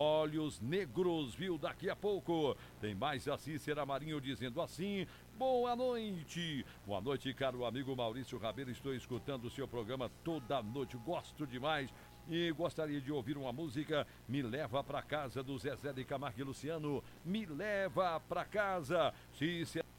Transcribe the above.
Olhos Negros, viu? Daqui a pouco tem mais a Cícera Marinho dizendo assim: boa noite. Boa noite, caro amigo Maurício Rabelo. Estou escutando o seu programa toda noite. Gosto demais e gostaria de ouvir uma música. Me leva pra casa, do Zezé de Camargo e Luciano. Me leva pra casa. Cícera